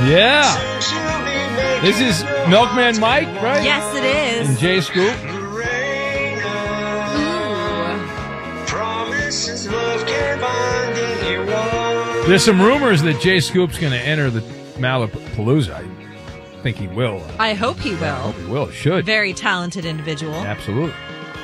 Yeah. This is Milkman Mike, right? Yes, it is. And Jay Scoop. There's some rumors that Jay Scoop's going to enter the Malapalooza. I think he will. I hope he will. I hope he will. Should. Very talented individual. Absolutely.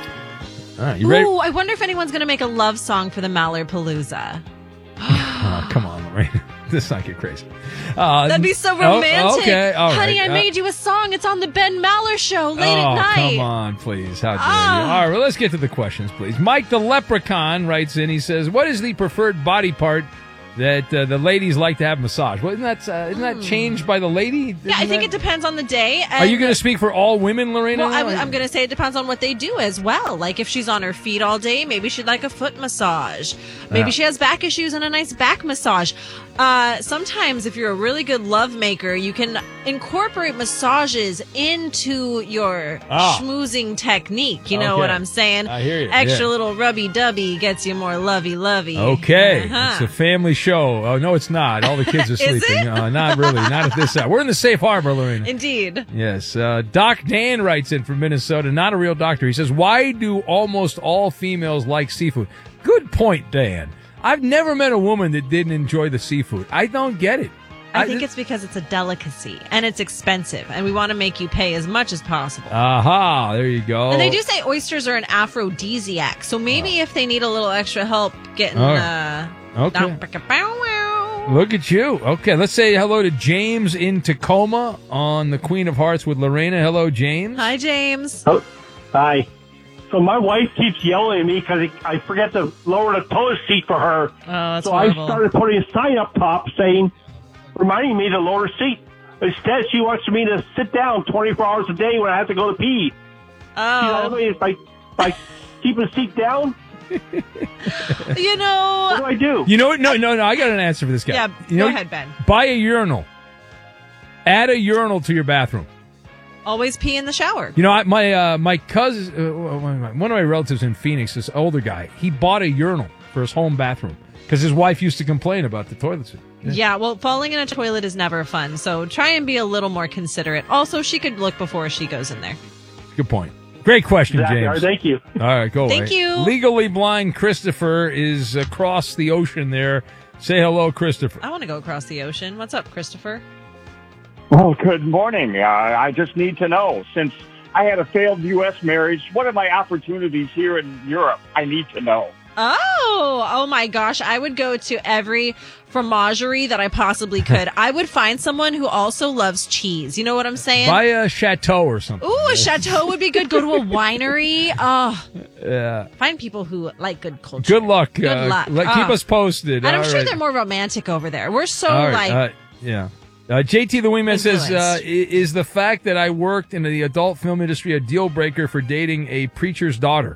All right, you ready? Ooh, I wonder if anyone's going to make a love song for the Malapalooza. Oh, come on, Lorraine. This not get crazy. That'd be so romantic. Okay, all right. Honey, I made you a song. It's on the Ben Maller Show late at night. Come on, please. How dare you? All right, well, let's get to the questions, please. Mike the Leprechaun writes in. He says, what is the preferred body part that the ladies like to have massage? Well, isn't that changed by the lady? Yeah, I think it depends on the day. Are you going to speak for all women, Lorena? Well, I'm going to say it depends on what they do as well. Like if she's on her feet all day, maybe she'd like a foot massage. Maybe she has back issues and a nice back massage. Sometimes if you're a really good love maker, you can incorporate massages into your schmoozing technique. You know what I'm saying? I hear you. Extra little rubby-dubby gets you more lovey-lovey. Okay. It's a family show. Oh, no, it's not. All the kids are sleeping. Is it? Not really. Not at this hour. We're in the safe harbor, Lorena. Indeed. Yes. Doc Dan writes in from Minnesota. Not a real doctor. He says, why do almost all females like seafood? Good point, Dan. I've never met a woman that didn't enjoy the seafood. I don't get it. I think it's because it's a delicacy and it's expensive, and we want to make you pay as much as possible. Aha, there you go. And they do say oysters are an aphrodisiac, so maybe if they need a little extra help getting... Okay. Look at you. Okay, let's say hello to James in Tacoma on the Queen of Hearts with Lorena. Hello, James. Hi, James. Oh, hi. So my wife keeps yelling at me because I forget to lower the toilet seat for her. Oh, that's so horrible. I started putting a sign up top reminding me to lower the seat. Instead, she wants me to sit down 24 hours a day when I have to go to pee. Oh. You know what I mean? If I keep the seat down... What do I do? You know what? No. I got an answer for this guy. Yeah, go ahead, Ben. Buy a urinal. Add a urinal to your bathroom. Always pee in the shower. You know, my cousin, one of my relatives in Phoenix, this older guy, he bought a urinal for his home bathroom because his wife used to complain about the toilet seat. Yeah, well, falling in a toilet is never fun, so try and be a little more considerate. Also, she could look before she goes in there. Good point. Great question, exactly. James. All right, thank you. All right, go away. Thank you. Legally blind Christopher is across the ocean there. Say hello, Christopher. I want to go across the ocean. What's up, Christopher? Oh, good morning. I just need to know, since I had a failed U.S. marriage, what are my opportunities here in Europe? I need to know. Oh my gosh. I would go to every fromagerie that I possibly could. I would find someone who also loves cheese. You know what I'm saying? Buy a chateau or something. Ooh, a chateau would be good. Go to a winery. Oh. Yeah. Find people who like good culture. Good luck. Good luck. Keep us posted. And I'm All sure right. they're more romantic over there. We're so yeah. JT the Wingman says, Influence. is the fact that I worked in the adult film industry a deal breaker for dating a preacher's daughter?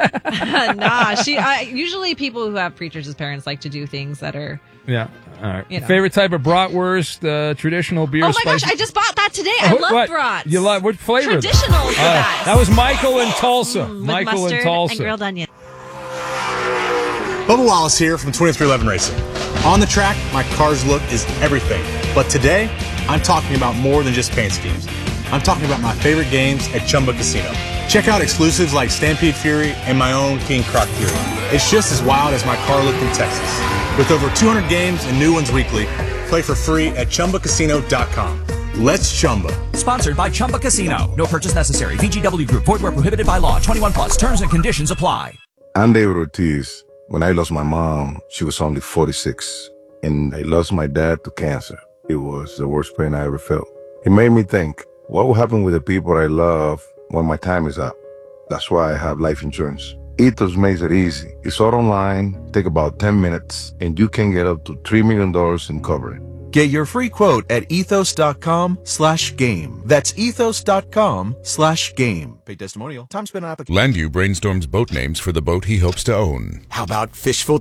Nah, usually people who have preachers as parents like to do things that are... Yeah, all right. You know. Favorite type of bratwurst, traditional beer Oh my spicy? gosh, I just bought that today. I love what? brats. You love what flavor? Traditional is the best. That was Michael in Tulsa. With Michael mustard in Tulsa. and grilled onion. Bubba Wallace here from 2311 Racing. On the track, my car's look is everything. But today, I'm talking about more than just paint schemes. I'm talking about my favorite games at Chumba Casino. Check out exclusives like Stampede Fury and my own King Croc Fury. It's just as wild as my car look in Texas. With over 200 games and new ones weekly, play for free at ChumbaCasino.com. Let's Chumba. Sponsored by Chumba Casino. No purchase necessary. VGW Group. Void where prohibited by law. 21 plus. Terms and conditions apply. I'm David Ortiz. When I lost my mom, she was only 46. And I lost my dad to cancer. It was the worst pain I ever felt. It made me think, what will happen with the people I love when my time is up? That's why I have life insurance. Ethos makes it easy. It's all online, take about 10 minutes, and you can get up to $3 million in coverage. Get your free quote at ethos.com/game. That's ethos.com/game. Paid testimonial. Time spent on application. Landu brainstorms boat names for the boat he hopes to own. How about Fishful